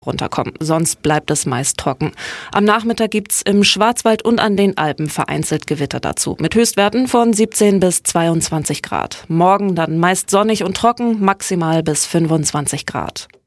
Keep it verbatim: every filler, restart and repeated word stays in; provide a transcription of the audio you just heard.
runterkommen. Sonst bleibt es meist trocken. Am Nachmittag gibt's im Schwarzwald und an den Alpen vereinzelt Gewitter dazu. Mit Höchstwerten von siebzehn bis zweiundzwanzig Grad. Morgen dann meist sonnig und trocken, maximal bis fünfundzwanzig Grad.